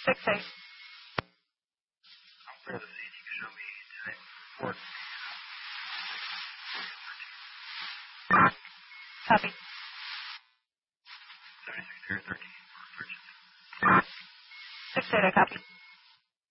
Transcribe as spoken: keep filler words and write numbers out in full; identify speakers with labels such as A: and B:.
A: Six eight.
B: For the seat, you can show me time report.
A: Copy.
B: seventy-six zero thirteen.
A: Six eight, I copy.